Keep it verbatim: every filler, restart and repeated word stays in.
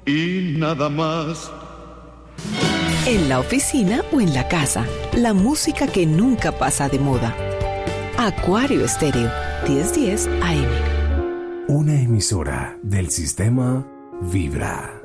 y nada más. En la oficina o en la casa, la música que nunca pasa de moda. Acuario Estéreo, diez diez A M. Una emisora del sistema Vibra.